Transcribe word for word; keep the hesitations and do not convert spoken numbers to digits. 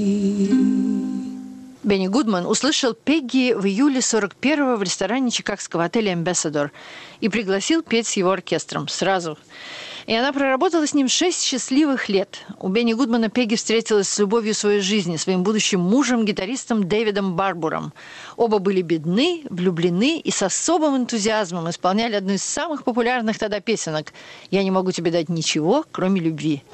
Бенни Гудман услышал Пегги в июле сорок первого в ресторане чикагского отеля «Эмбэссадор» и пригласил петь с его оркестром сразу. И она проработала с ним шесть счастливых лет. У Бенни Гудмана Пегги встретилась с любовью своей жизни, своим будущим мужем, гитаристом Дэвидом Барбуром. Оба были бедны, влюблены и с особым энтузиазмом исполняли одну из самых популярных тогда песенок «Я не могу тебе дать ничего, кроме любви».